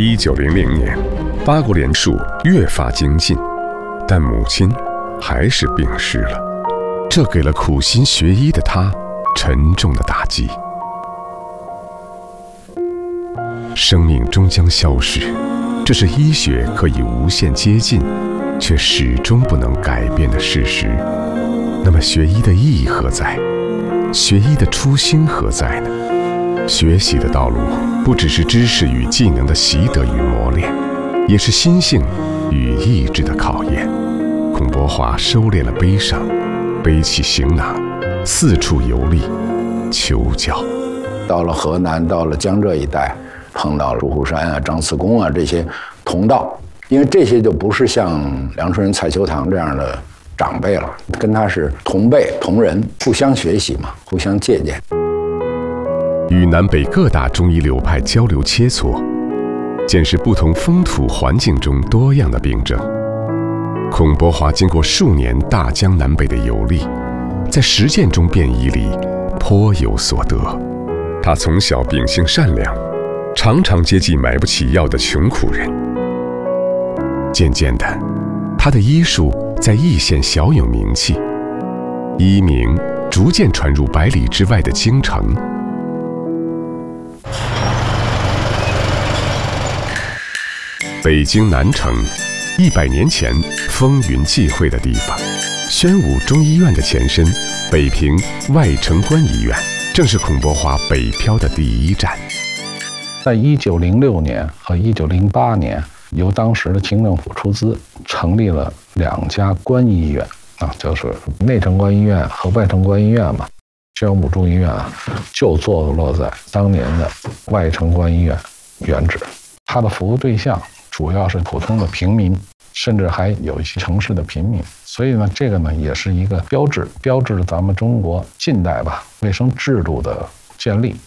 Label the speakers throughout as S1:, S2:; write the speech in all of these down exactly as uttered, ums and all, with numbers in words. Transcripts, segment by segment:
S1: 一九零零年，八国联术越发精进，但母亲还是病逝了，这给了苦心学医的他沉重的打击。生命终将消逝，这是医学可以无限接近，却始终不能改变的事实。那么学医的意义何在？学医的初心何在呢？学习的道路不只是知识与技能的习得与磨练，也是心性与意志的考验。孔伯华收敛了悲伤，背起行囊，四处游历，求教。
S2: 到了河南，到了江浙一带，碰到了朱虎山啊、张次公啊这些同道，因为这些就不是像梁春仁、蔡秋堂这样的长辈了，跟他是同辈同仁，互相学习嘛，互相借鉴。
S1: 与南北各大中医流派交流切磋，见识不同风土环境中多样的病症。孔伯华经过数年大江南北的游历，在实践中辨医里颇有所得。他从小秉性善良，常常接济买不起药的穷苦人。渐渐的，他的医术在易县小有名气，医名逐渐传入百里之外的京城。北京南城，一百年前风云际会的地方，宣武中医院的前身，北平外城关医院，正是孔伯华北漂的第一站。
S3: 在一九零六年和一九零八年，由当时的清政府出资，成立了两家关医院啊，就是内城关医院和外城关医院嘛。宣武中医院啊，就坐落在当年的外城关医院原址，它的服务对象主要是普通的平民，甚至还有一些城市的贫民。所以呢，这个呢也是一个标志，标志着咱们中国近代吧卫生制度的建立。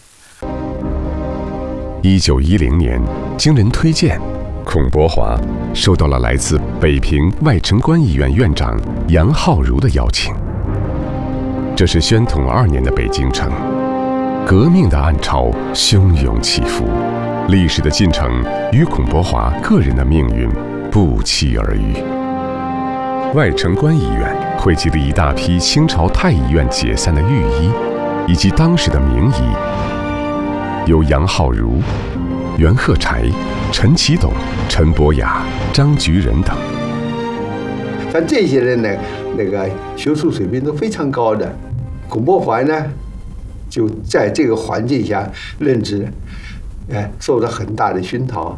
S1: 一九一零年，经人推荐，孔伯华受到了来自北平外城关医院院长杨浩如的邀请。这是宣统二年的北京城，革命的暗潮汹涌起伏，历史的进程与孔伯华个人的命运不期而遇。外城关医院汇集了一大批清朝太医院解散的御医，以及当时的名医，有杨浩如、袁鹤柴、陈其董、陈伯雅、张菊仁等。
S4: 像这些人呢，那个学术水平都非常高的。孔伯华呢，就在这个环境下任职，哎，受到很大的熏陶。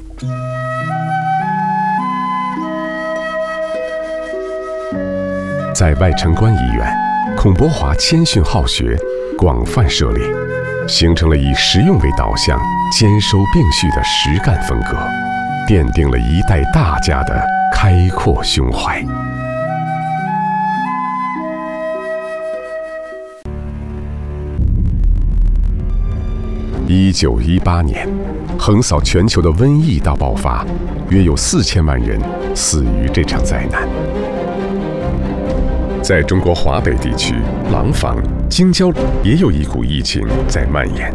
S1: 在外城关医院，孔伯华谦逊好学，广泛涉猎，形成了以实用为导向、兼收并蓄的实干风格，奠定了一代大家的开阔胸怀。一九一八年，横扫全球的瘟疫大爆发，约有四千万人死于这场灾难。在中国华北地区，廊坊、京郊也有一股疫情在蔓延，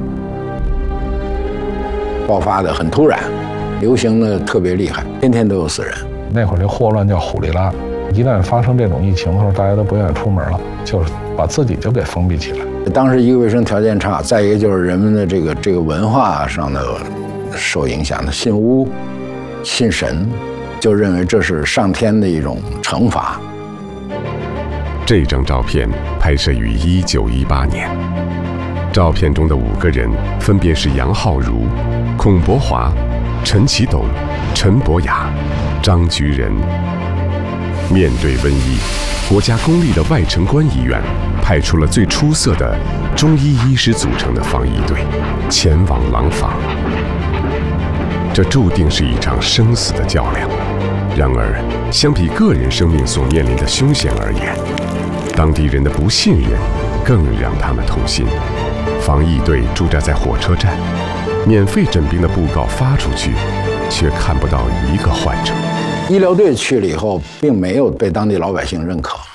S2: 爆发的很突然，流行的特别厉害，天天都有死人。
S3: 那会儿这霍乱叫虎利拉，一旦发生这种疫情的时候，大家都不愿意出门了，就是把自己就给封闭起来。
S2: 当时一个卫生条件差，再一个就是人们的这个这个文化上的受影响的，信巫、信神，就认为这是上天的一种惩罚。
S1: 这张照片拍摄于一九一八年，照片中的五个人分别是杨浩如、孔伯华、陈其董、陈伯雅、张菊仁。面对瘟疫，国家公立的外城关医院派出了最出色的中医医师组成的防疫队，前往廊坊。这注定是一场生死的较量。然而，相比个人生命所面临的凶险而言，当地人的不信任更让他们痛心。防疫队驻扎在火车站，免费诊病的布告发出去，却看不到一个患者。
S2: 医疗队去了以后，并没有被当地老百姓认可。